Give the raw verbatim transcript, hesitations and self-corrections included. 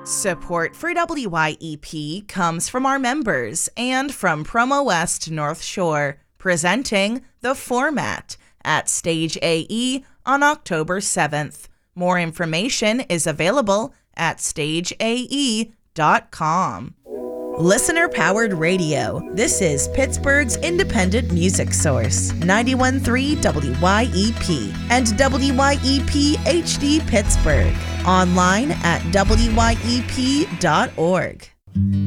Support for W Y E P comes from our members and from Promo West North Shore, presenting The Format at Stage A E on October seventh. More information is available at stage a e dot com. Listener-powered radio. This is Pittsburgh's independent music source, ninety-one point three W Y E P and W Y E P H D Pittsburgh. Online at W Y E P dot org.